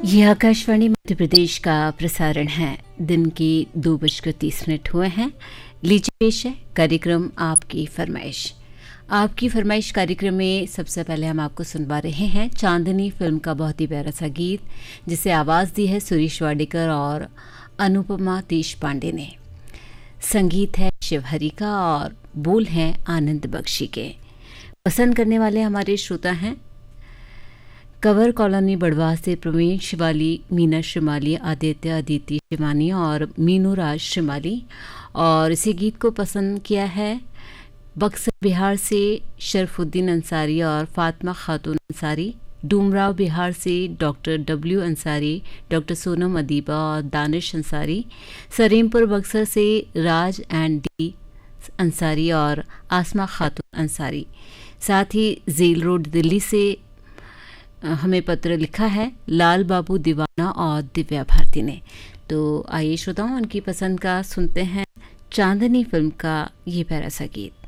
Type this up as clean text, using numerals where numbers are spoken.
ये आकाशवाणी मध्य प्रदेश का प्रसारण है। दिन के 2:30 हुए हैं। लीजिए पेश है कार्यक्रम आपकी फरमाइश। आपकी फरमाइश कार्यक्रम में सबसे पहले हम आपको सुनवा रहे हैं चांदनी फिल्म का बहुत ही प्यारा सा गीत, जिसे आवाज़ दी है सुरेश वाडेकर और अनुपमा देशपांडे ने। संगीत है शिवहरी का और बोल हैं आनंद बख्शी के। पसंद करने वाले हमारे श्रोता हैं कवर कॉलोनी बड़वा से प्रवीण शिवाली, मीना श्रीमाली, आदित्य अदिति शिवानी और मीनू राज श्रीमाली। और इसी गीत को पसंद किया है बक्सर बिहार से शरफुद्दीन अंसारी और फातिमा खातून अंसारी, डूमराव बिहार से doctor W Ansari, doctor Sonam Adiba और दानिश अंसारी, सरीमपुर बक्सर से राज एंड डी अंसारी और आसमा खातून अंसारी। साथ ही जेल रोड दिल्ली से हमें पत्र लिखा है लाल बाबू दीवाना और दिव्या भारती ने। तो आइए श्रोताओं, उनकी पसंद का सुनते हैं चांदनी फिल्म का ये प्यारा सा गीत।